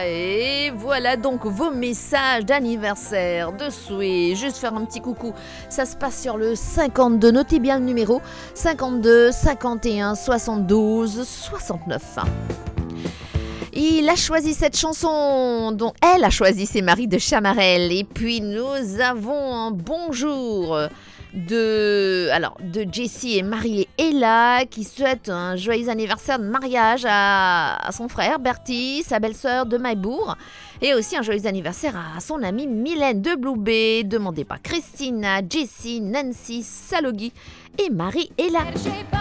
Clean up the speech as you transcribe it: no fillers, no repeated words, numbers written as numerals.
Et voilà donc vos messages d'anniversaire, de souhait, juste faire un petit coucou. Ça se passe sur le 52, notez bien le numéro, 52 51 72 69. Il a choisi cette chanson, dont elle a choisi, c'est Marie de Chamarel. Et puis nous avons un bonjour de Jessie et Marie et Ella qui souhaitent un joyeux anniversaire de mariage à son frère Bertie, sa belle-sœur de Maillebourg, et aussi un joyeux anniversaire à son amie Mylène de Blue Bay, demandée par Christina, Jessie, Nancy, Salogui et Marie Ella.